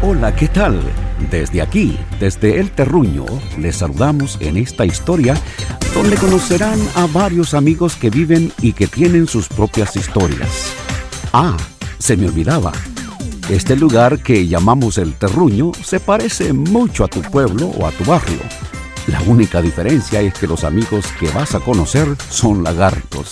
Hola, ¿qué tal? Desde aquí, desde El Terruño, les saludamos en esta historia donde conocerán a varios amigos que viven y que tienen sus propias historias. Ah, se me olvidaba. Este lugar que llamamos El Terruño se parece mucho a tu pueblo o a tu barrio. La única diferencia es que los amigos que vas a conocer son lagartos.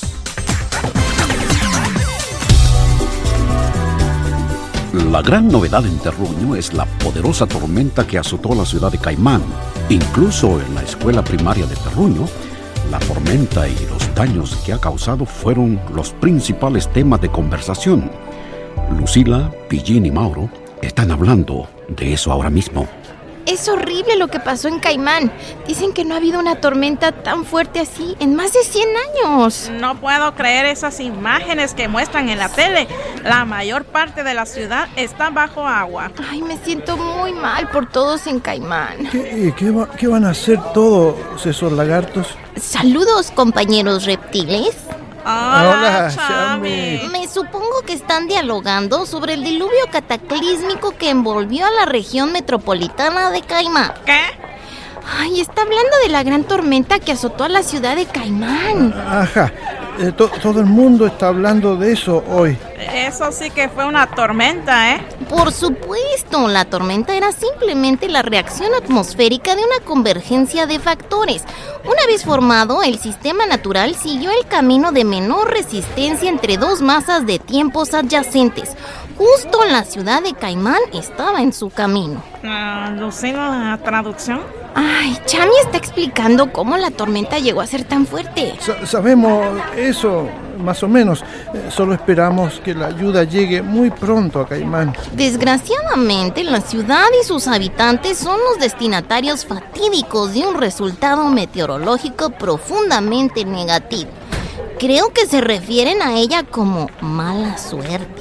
La gran novedad en Terruño es la poderosa tormenta que azotó la ciudad de Caimán. Incluso en la escuela primaria de Terruño, la tormenta y los daños que ha causado fueron los principales temas de conversación. Lucila, Pillín y Mauro están hablando de eso ahora mismo. Es horrible lo que pasó en Caimán. Dicen que no ha habido una tormenta tan fuerte así en más de 100 años. No puedo creer esas imágenes que muestran en la tele. La mayor parte de la ciudad está bajo agua. Ay, me siento muy mal por todos en Caimán. ¿Qué van a hacer todos esos lagartos? Saludos, compañeros reptiles. Hola, Chami. Me supongo que están dialogando sobre el diluvio cataclísmico que envolvió a la región metropolitana de Caimán. ¿Qué? Ay, está hablando de la gran tormenta que azotó a la ciudad de Caimán. Ajá, todo el mundo está hablando de eso hoy. Eso sí que fue una tormenta, ¿eh? Por supuesto, la tormenta era simplemente la reacción atmosférica de una convergencia de factores. Una vez formado, el sistema natural siguió el camino de menor resistencia entre dos masas de tiempos adyacentes. Justo la ciudad de Caimán estaba en su camino. Lucila, ¿la traducción? Ay, Chami está explicando cómo la tormenta llegó a ser tan fuerte. Sabemos eso, más o menos. Solo esperamos que la ayuda llegue muy pronto a Caimán. Desgraciadamente, la ciudad y sus habitantes son los destinatarios fatídicos de un resultado meteorológico profundamente negativo. Creo que se refieren a ella como mala suerte.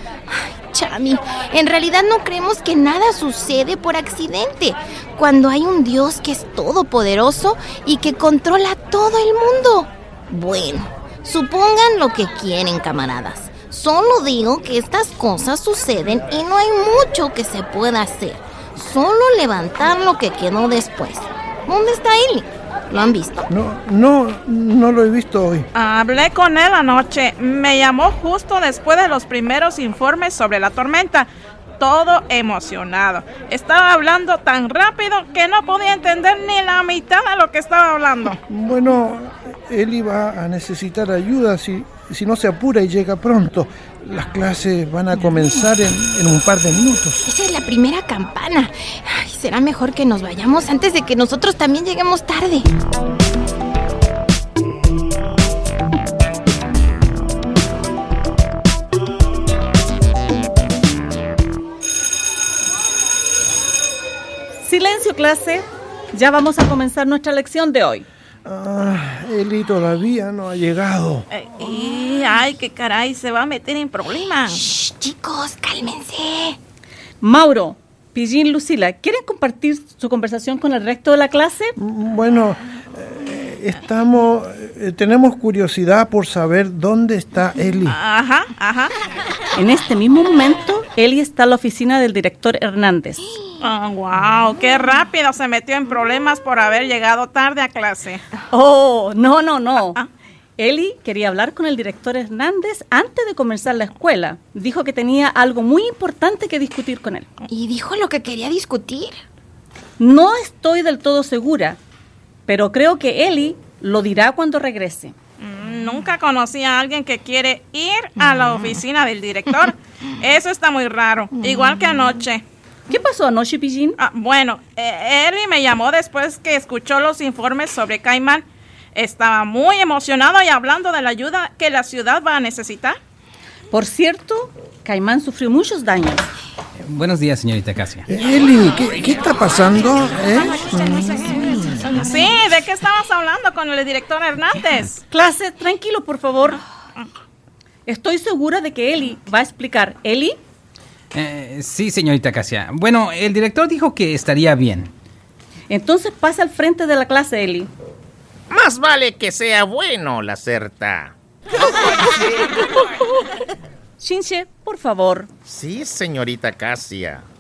Chami, en realidad no creemos que nada sucede por accidente, cuando hay un Dios que es todopoderoso y que controla todo el mundo. Bueno, supongan lo que quieren, camaradas. Solo digo que estas cosas suceden y no hay mucho que se pueda hacer. Solo levantar lo que quedó después. ¿Dónde está Eli? ¿Lo han visto? No lo he visto hoy. Hablé con él anoche. Me llamó justo después de los primeros informes sobre la tormenta. Todo emocionado. Estaba hablando tan rápido que no podía entender ni la mitad de lo que estaba hablando. Bueno, él iba a necesitar ayuda si no se apura y llega pronto. Las clases van a comenzar en un par de minutos. Esa es la primera campana. Ay, será mejor que nos vayamos antes de que nosotros también lleguemos tarde. Silencio, clase. Ya vamos a comenzar nuestra lección de hoy. Eli todavía no ha llegado. Ay, qué caray, se va a meter en problemas. Shh, chicos, cálmense. Mauro, Pillín, Lucila, ¿quieren compartir su conversación con el resto de la clase? Bueno, tenemos curiosidad por saber dónde está Eli. Ajá. En este mismo momento, Eli está en la oficina del director Hernández. Wow, qué rápido se metió en problemas por haber llegado tarde a clase. Oh, no. Eli quería hablar con el director Hernández antes de comenzar la escuela. Dijo que tenía algo muy importante que discutir con él. ¿Y dijo lo que quería discutir? No estoy del todo segura, pero creo que Eli lo dirá cuando regrese. Nunca conocí a alguien que quiere ir a la oficina del director. Eso está muy raro, igual que anoche. ¿Qué pasó anoche, Pillín? Bueno, Eli me llamó después que escuchó los informes sobre Caimán. Estaba muy emocionado y hablando de la ayuda que la ciudad va a necesitar. Por cierto, Caimán sufrió muchos daños. Buenos días, señorita Casia. Eli, ¿qué está pasando? Sí, ¿de qué estabas hablando con el director Hernández? Clase, tranquilo, por favor. Estoy segura de que Eli va a explicar. ¿Eli? Sí, señorita Casia. Bueno, el director dijo que estaría bien. Entonces pasa al frente de la clase, Eli. Más vale que sea bueno, Lacerta. Shinche, por favor. Sí, señorita Casia.